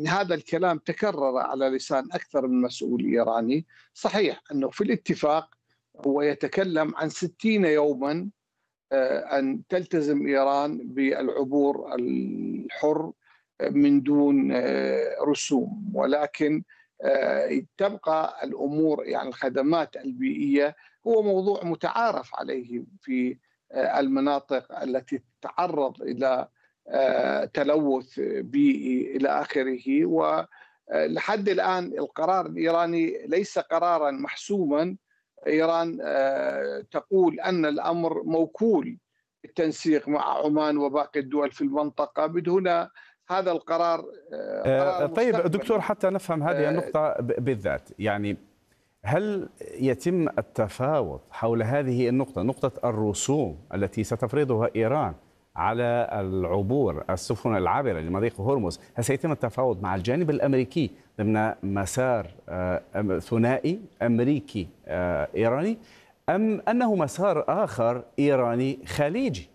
يعني هذا الكلام تكرر على لسان أكثر من مسؤول إيراني. صحيح أنه في الاتفاق هو يتكلم عن 60 يوما أن تلتزم إيران بالعبور الحر من دون رسوم، ولكن تبقى الأمور يعني الخدمات البيئية هو موضوع متعارف عليه في المناطق التي تتعرض إلى تلوث بيئي إلى آخره. ولحد الآن القرار الإيراني ليس قرارا محسوما. إيران تقول أن الأمر موكول بالتنسيق مع عمان وباقي الدول في المنطقة. بدون هذا القرار قرار طيب دكتور، مستقبلي. حتى نفهم هذه النقطة بالذات، يعني هل يتم التفاوض حول هذه النقطة، نقطة الرسوم التي ستفرضها إيران على العبور السفن العابرة لمضيق هرمز؟ هل سيتم التفاوض مع الجانب الأمريكي ضمن مسار ثنائي أمريكي إيراني، أم أنه مسار آخر إيراني خليجي؟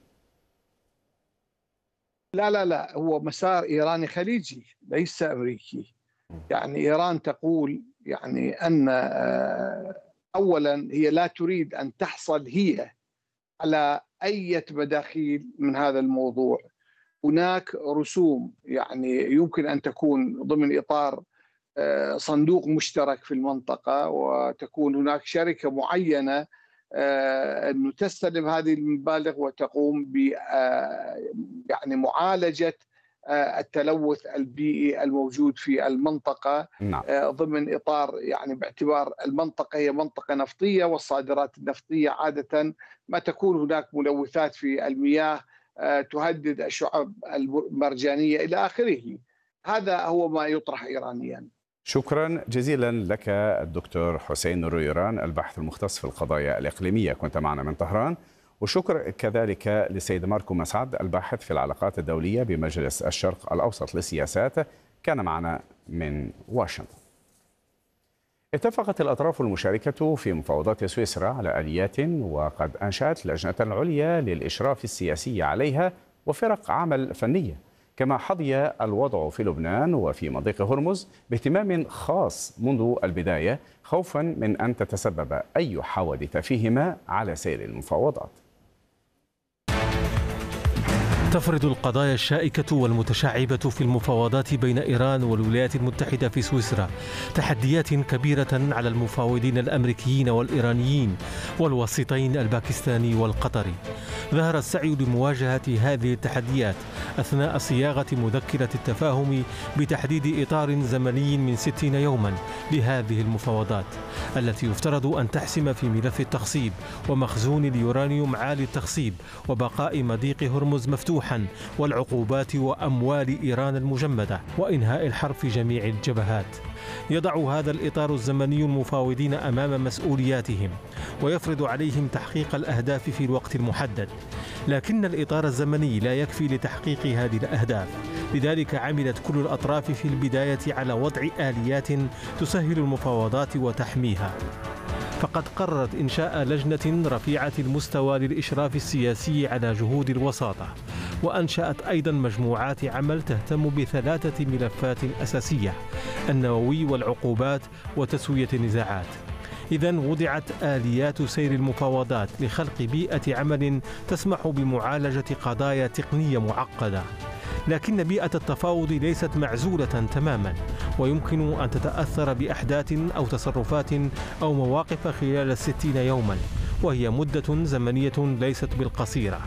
لا، هو مسار إيراني خليجي ليس أمريكي. يعني إيران تقول يعني أن أولا هي لا تريد أن تحصل هي على أي مداخيل من هذا الموضوع. هناك رسوم يعني يمكن أن تكون ضمن إطار صندوق مشترك في المنطقة، وتكون هناك شركة معينة أنه تستلم هذه المبالغ وتقوم ب يعني معالجة التلوث البيئي الموجود في المنطقة. نعم. ضمن إطار يعني باعتبار المنطقة هي منطقة نفطية، والصادرات النفطية عادة ما تكون هناك ملوثات في المياه تهدد الشعب المرجانية إلى آخره. هذا هو ما يطرح إيرانيا. شكرا جزيلا لك الدكتور حسين الرويران، الباحث المختص في القضايا الإقليمية، كنت معنا من طهران. وشكر كذلك للسيد ماركو مسعد، الباحث في العلاقات الدولية بمجلس الشرق الأوسط للسياسات، كان معنا من واشنطن. اتفقت الأطراف المشاركة في مفاوضات سويسرا على آليات، وقد أنشأت لجنة عليا للإشراف السياسي عليها وفرق عمل فنية. كما حظي الوضع في لبنان وفي مضيق هرمز باهتمام خاص منذ البداية، خوفا من أن تتسبب أي حوادث فيهما على سير المفاوضات. تفرض القضايا الشائكة والمتشعبة في المفاوضات بين إيران والولايات المتحدة في سويسرا تحديات كبيرة على المفاوضين الأمريكيين والإيرانيين والوسيطين الباكستاني والقطري. ظهر السعي لمواجهة هذه التحديات أثناء صياغة مذكرة التفاهم بتحديد إطار زمني من 60 يوما لهذه المفاوضات، التي يفترض أن تحسم في ملف التخصيب ومخزون اليورانيوم عالي التخصيب وبقاء مضيق هرمز مفتوحا والعقوبات وأموال إيران المجمدة وإنهاء الحرب في جميع الجبهات. يضع هذا الإطار الزمني المفاوضين أمام مسؤولياتهم ويفرض عليهم تحقيق الأهداف في الوقت المحدد، لكن الإطار الزمني لا يكفي لتحقيق هذه الأهداف. لذلك عملت كل الأطراف في البداية على وضع آليات تسهل المفاوضات وتحميها. فقد قررت إنشاء لجنة رفيعة المستوى للإشراف السياسي على جهود الوساطة، وأنشأت أيضا مجموعات عمل تهتم ب3 ملفات أساسية: النووي والعقوبات وتسوية النزاعات. إذن وضعت آليات سير المفاوضات لخلق بيئة عمل تسمح بمعالجة قضايا تقنية معقدة. لكن بيئة التفاوض ليست معزولة تماما، ويمكن أن تتأثر بأحداث أو تصرفات أو مواقف خلال 60 يوما، وهي مدة زمنية ليست بالقصيرة،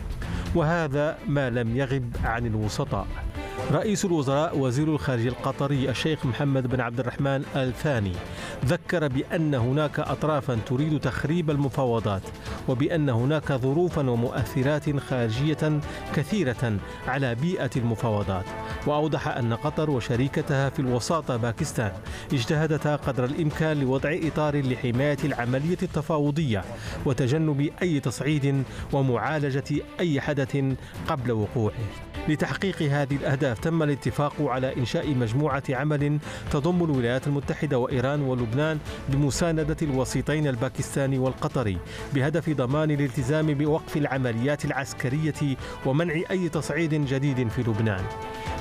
وهذا ما لم يغب عن الوسطاء. رئيس الوزراء وزير الخارجية القطري الشيخ محمد بن عبد الرحمن آل ثاني ذكر بأن هناك أطرافا تريد تخريب المفاوضات، وبأن هناك ظروفا ومؤثرات خارجية كثيرة على بيئة المفاوضات. وأوضح أن قطر وشريكتها في الوساطة باكستان اجتهدتا قدر الإمكان لوضع إطار لحماية العملية التفاوضية وتجنب أي تصعيد ومعالجة أي حدث قبل وقوعه. لتحقيق هذه الأهداف تم الاتفاق على إنشاء مجموعة عمل تضم الولايات المتحدة وإيران ولبنان بمساندة الوسيطين الباكستاني والقطري، بهدف ضمان الالتزام بوقف العمليات العسكرية ومنع أي تصعيد جديد في لبنان.